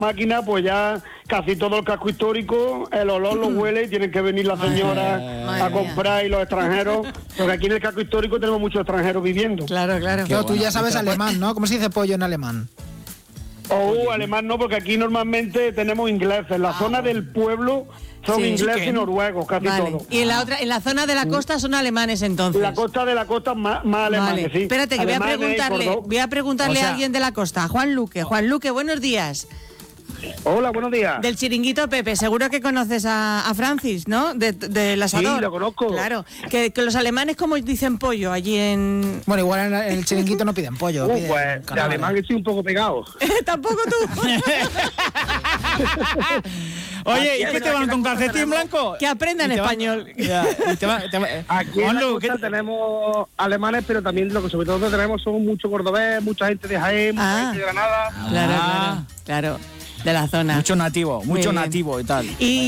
máquina, pues ya casi todo el casco histórico, el olor lo huele y tienen que venir las señoras a comprar y los extranjeros, porque aquí en el casco histórico tenemos muchos extranjeros viviendo. Claro. Pero tú ya sabes alemán, ¿no? ¿Cómo se dice pollo en alemán? Alemán no, porque aquí normalmente tenemos ingleses. En la zona del pueblo son ingleses y noruegos, casi todos. Y en la zona de la costa son alemanes, entonces. La costa de la costa más alemanes, sí. Espérate, que voy a preguntarle a alguien de la costa, Juan Luque. Juan Luque, buenos días. Hola, buenos días. Del Chiringuito Pepe, seguro que conoces a Francis, ¿no? Del asador. Sí, lo conozco. Claro, que los alemanes, ¿cómo dicen pollo allí en...? Bueno, igual en el Chiringuito no piden pollo. Pues, de alemán estoy un poco pegado. ¿Tampoco tú? Oye, ¿y qué te van con calcetín blanco? Que aprendan español. Aquí en la costa tenemos alemanes, pero también lo que sobre todo tenemos son muchos cordobés, mucha gente de Jaén, mucha gente de Granada. Claro. De la zona. Mucho nativo y tal.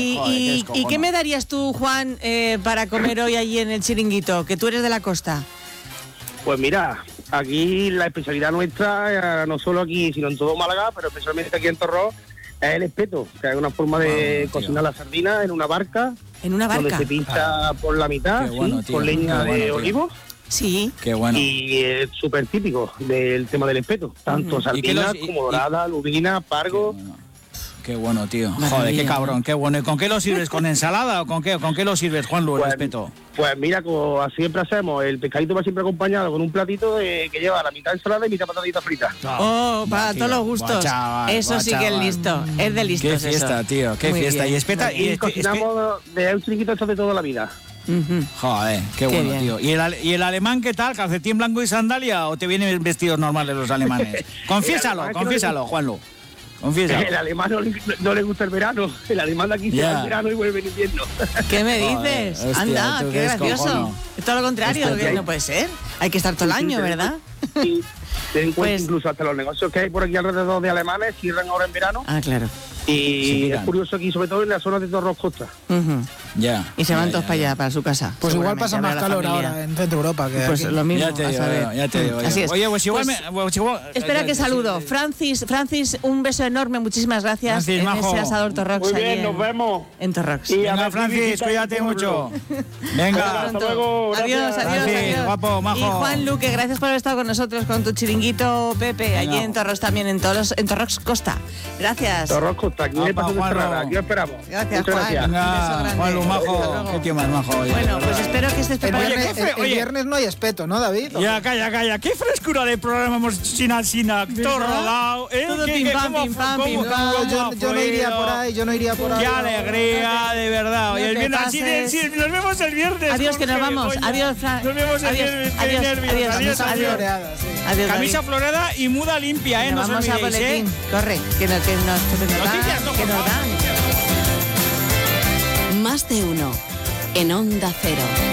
¿Y qué me darías tú, Juan, para comer hoy allí en el Chiringuito? Que tú eres de la costa. Pues mira, aquí la especialidad nuestra, no solo aquí, sino en todo Málaga, pero especialmente aquí en Torrós, es el espeto, que es una forma de cocinar la sardina en una barca. ¿En una barca? Donde se pincha por la mitad, con leña de olivo. Sí. Qué bueno. Y es súper típico del tema del espeto. Tanto sardinas como dorada, lubina, pargo. Qué bueno, tío. Maravilla. Joder, qué cabrón, qué bueno. ¿Y con qué lo sirves? ¿Con ensalada o con qué lo sirves, Juan Luis, el espeto? Pues mira, como siempre hacemos, el pescadito va siempre acompañado con un platito que lleva la mitad ensalada y mitad patatita frita. Para todos los gustos. Eso sí que es listo. Es de listos. Qué fiesta, eso. tío, qué Muy fiesta. bien. Y espeta. Y cocinamos de un chiringuito esto de toda la vida. Joder, qué bueno, bien. tío. ¿Y el alemán qué tal? ¿Calcetín blanco y sandalia o te vienen vestidos normales los alemanes? Confiésalo, Juanlu. Confiésalo. El alemán no le gusta el verano. El alemán de aquí se va el verano y vuelve en invierno. ¿Qué me dices? Joder, hostia, anda, tú qué gracioso. descojono. Es todo lo contrario, que no puede ser. Hay que estar todo el año, ¿verdad? Sí, ten en cuenta Pues- incluso hasta los negocios que hay por aquí alrededor de alemanes cierran ahora en verano. Ah, claro. Y es curioso aquí, sobre todo en la zona de Torrós Costa. Ya. Y se van todos para allá, para su casa. Pues igual seguramente, pasa habrá más la calor familia. ahora en Centro Europa que Pues aquí. lo mismo, Ya te a digo, saber. ya te digo. Así es. Oye, pues igual Espera que saludo. Francis, un beso enorme, muchísimas gracias. Francis, en majo. ese asador Torrox. Muy bien, allí nos vemos. En Torrox. Y Venga, a ver si Francis, visitáis cuídate el pueblo. mucho. Venga. Hasta luego. Adiós, gracias. adiós, Francis, adiós. guapo, majo. Y Juan Luque, gracias por haber estado con nosotros con tu Chiringuito Pepe, allí en Torrox también, en Torrox Costa. Gracias. Torrós Costa, aquí le Guapa, pasó de Juanlo. cerrada. Aquí os esperamos. Gracias, Muchas Juan. gracias. Un beso Venga, grande. Juan Luis, Hasta majo. luego. Qué tío más majo. oye, Bueno, de verdad. pues espero que estés El preparado. viernes no hay espeto, ¿no, David? Ya, calla. Qué frescura de programa hemos sin todo rodado. Todo pim pam, pim pam, pim pam. No, yo no iría por ahí, Qué alegría, de verdad. No Y el te viernes, pases. sí, nos vemos el viernes. Adiós, que nos Jorge, vamos. coño. Adiós, Fran. Nos vemos el Adiós, viernes. Qué adiós, nervios. adiós, Adiós, Camisa adiós. floreada, sí. Adiós, Camisa David. florada y muda limpia, no os Vamos a olvidéis, boletín. Corre, que nos Noticias, no, dan. Que por nos favor. dan. Más de uno en Onda Cero.